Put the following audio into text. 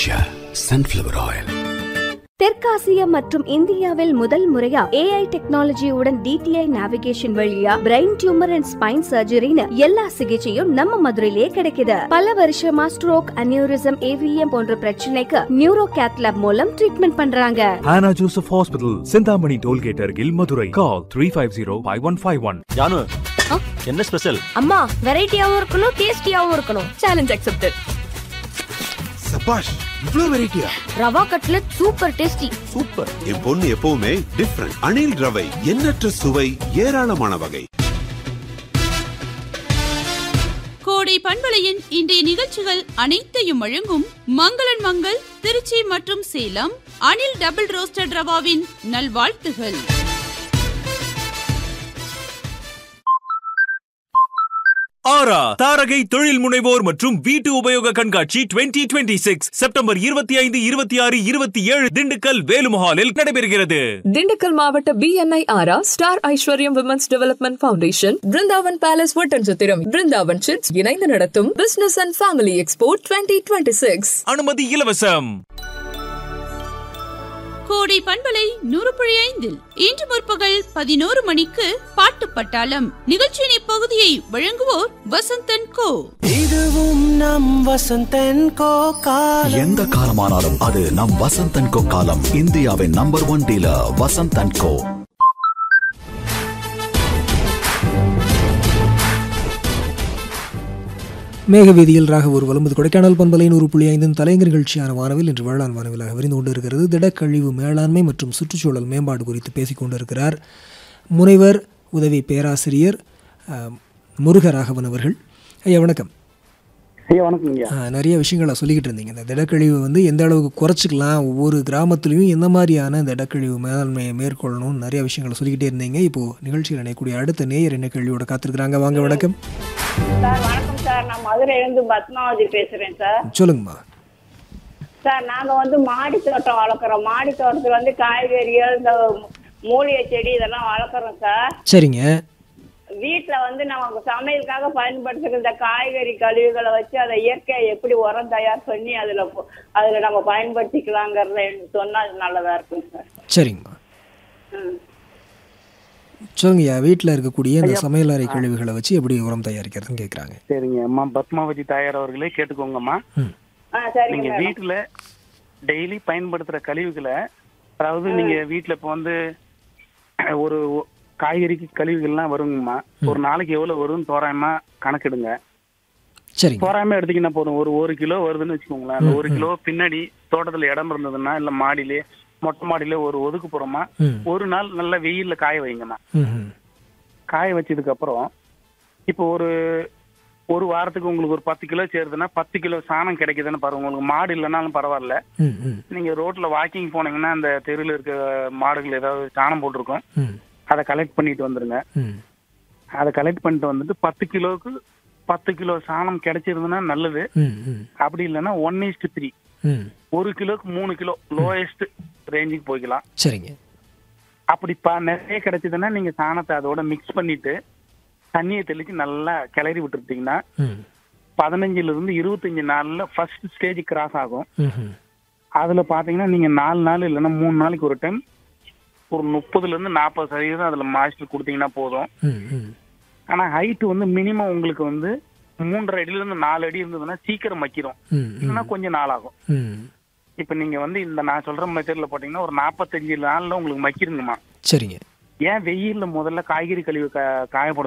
Usha Sunflower Oil. தெற்காசியா மற்றும் இந்தியாவில் முதல் முறையா AI டெக்னாலஜியுடன் DTI நேவிகேஷன் வழியா பிரெயின் டியூமர் அண்ட் ஸ்பைன் சர்ஜரின்னு எல்லா சிகிச்சையும் நம்ம மதுரையிலே கிடைக்குது. பல வருஷமா ஸ்ட்ரோக், அனியூரிசம், AVM போன்ற பிரச்சனைக்கு நியூரோ கேத்லாப் மூலம் ட்ரீட்மெண்ட் பண்றாங்க. Hannah Joseph Hospital, Sindhamani Tollgate அருகில் மதுரை. Call 350-5151. ஜானு, என்ன ஸ்பெஷல்? அம்மா, வெரைட்டியாவும் இருக்கணும், டேஸ்டியாவும் இருக்கணும். Challenge accepted. சபாஷ், இவ்ளோ வெரைட்டியா? Rava cutlet super tasty. Super. என் பொண்ணு எப்பவுமே டிஃபரண்ட். அணில் ரவை, எண்ணற்ற சுவை, ஏராளமான வகை. கோடை பண்பலையின் இன்றைய நிகழ்ச்சிகள் அனைத்தையும் வழங்கும் மங்களன் மங்கள் திருச்சி மற்றும் சேலம் அணில் டபுள் ரோஸ்டட் ரவாவின் நல்வாழ்த்துகள். ஆரா தாரகை தொழில் முனைவோர் மற்றும் வீட்டு உபயோக கண்காட்சி 2026 செப்டம்பர் 25, 26, 27 திண்டுக்கல் வேலுமஹாலில் நடைபெறுகிறது. திண்டுக்கல் மாவட்ட BNI ஆரா ஸ்டார் ஐஸ்வர்யம் women's development foundation, Brindavan palace Oddanchatram, Brindavan chits இணைந்து நடத்தும் பிசினஸ் அண்ட் ஃபேமிலி எக்ஸ்போ 2026. அனுமதி இலவசம். கோடை பண்பலை 100.5 இன்று முற்பகல் 11 மணிக்கு பாட்டு பட்டாளம் நிகழ்ச்சியின் இப்பகுதியை வழங்குவோர் வசந்தன் கோ. இதுவும் நம் வசந்தன் கோ காலம். எந்த காலமானாலும் அது நம் வசந்தன் கோ காலம். இந்தியாவின் நம்பர் 1 டீலர் வசந்தன் கோ. மேகவீதியில் ராக ஒரு வலும்பது கொடைக்கானல் பண்பலை 100.5 தலையங்க நிகழ்ச்சியான வானவில் இன்று வேளாண் வானவிலாக விரிந்து கொண்டிருக்கிறது. திடக்கழிவு மேலாண்மை மற்றும் சுற்றுச்சூழல் மேம்பாடு குறித்து பேசிக் கொண்டிருக்கிறார் முனைவர் உதவி பேராசிரியர் முருகராகவன் அவர்கள். ஐயா வணக்கம். ஐயா வணக்கம். நிறைய விஷயங்களை சொல்லிக்கிட்டு இருந்தீங்க. இந்த திடக்கழிவு எந்த அளவுக்கு குறைச்சிக்கலாம், ஒவ்வொரு கிராமத்துலேயும் எந்த மாதிரியான திடக்கழிவு மேலாண்மையை மேற்கொள்ளணும்னு நிறைய விஷயங்களை சொல்லிக்கிட்டே இருந்தீங்க. இப்போது நிகழ்ச்சியில் இணையக்கூடிய அடுத்த நேயர் என்ன கேள்வியோட காத்திருக்கிறாங்க. வாங்க. வணக்கம் சார். வணக்கம் சார், நான் மதுரையிலிருந்து பத்மாவதி பேசுறேன் சார். சொல்லுங்கம்மா. சார், நாங்க மாடி தோட்டம் வளர்க்குறோம். மாடி தோட்டத்துல காய்கறிகள், இந்த மூலிகை செடி இதெல்லாம் வளர்க்குறோம் சார். சரிங்க. வீட்டுல நமக்கு சமையலுக்காக பயன்படுத்துகிற இந்த காய்கறி கழிவுகளை வச்சு அதை இயற்கையை எப்படி உரம் தயார் பண்ணி அதுல நம்ம பயன்படுத்திக்கலாங்கிறத சொன்னா நல்லதா இருக்கும் சார். சரிங்கம்மா. சொல்லுங்கய்யா, வீட்டில் இருக்கக்கூடிய இந்த சமையலறை கழிவுகளை வச்சு எப்படி உரம் தயாரிக்கிறதுன்னு கேட்குறாங்க. சரிங்க அம்மா, பத்மாவதி தாயார் அவர்களே கேட்டுக்கோங்கம்மா. நீங்க வீட்டுல டெய்லி பயன்படுத்துற கழிவுகளை, அதாவது நீங்க வீட்டுல இப்போ ஒரு காய்கறிக்கு கழிவுகள்லாம் வருங்கம்மா. ஒரு நாளைக்கு எவ்வளவு வரும்னு தோராயமா கணக்கெடுங்க. சரி. தோராயமா எடுத்தீங்கன்னா போதும். ஒரு கிலோ வருதுன்னு வச்சுக்கோங்களேன். அந்த 1 கிலோ பின்னாடி தோட்டத்துல இடம் இருந்ததுன்னா, இல்ல மாடியிலே மொட்டை மாடியில ஒரு ஒதுக்குப்புறமா ஒரு நாள் நல்ல வெயில்ல காய வைங்கம்மா. காய வச்சதுக்கு அப்புறம் இப்போ ஒரு வாரத்துக்கு உங்களுக்கு ஒரு 10 கிலோ சேருதுன்னா 10 கிலோ சாணம் கிடைக்குதுன்னு பாருங்க. உங்களுக்கு மாடு இல்லைனாலும் பரவாயில்ல, நீங்க ரோட்ல வாக்கிங் போனீங்கன்னா அந்த தெருவில் இருக்க மாடுகள் ஏதாவது சாணம் போட்டிருக்கோம், அதை கலெக்ட் பண்ணிட்டு வந்துருங்க. அதை கலெக்ட் பண்ணிட்டு வந்துட்டு 10 கிலோவுக்கு 10 கிலோ சாணம் கிடைச்சிருந்ததுன்னா நல்லது. அப்படி இல்லைன்னா 1:3, 1 கிலோக்கு 3 கிலோ லோயஸ்ட் ரேஞ்சுக்கு போய்க்கலாம். சரிங்க. அப்படி நிறைய கிடைச்சதுன்னா நீங்க சாணத்தை அதோட மிக்ஸ் பண்ணிட்டு தண்ணியை தெளிச்சு நல்லா கிளறி விட்டுருட்டீங்கன்னா 15 இருந்து 25 நாள்ல ஃபர்ஸ்ட் ஸ்டேஜ் கிராஸ் ஆகும். அதுல பாத்தீங்கன்னா நீங்க 4 நாள் இல்லைன்னா 3 நாளைக்கு ஒரு டைம் ஒரு 30% இருந்து 40% அதுல மாய்ஸ்டர் கொடுத்தீங்கன்னா போதும். ஆனா ஹைட் மினிமம் உங்களுக்கு 3.5 அடியில இருந்து 4 அடி இருந்ததுன்னா சீக்கிரம் மக்கிரும், இல்லைன்னா கொஞ்சம் நாள் ஆகும். இப்ப நீங்க இந்த நான் சொல்ற மெத்தட்ல போட்டீங்கன்னா ஒரு 45 நாள்ல உங்களுக்கு மக்கிருங்கம்மா. சரிங்க. ஏன் வெயில்ல முதல்ல காய்கறி கழிவு காயப்பட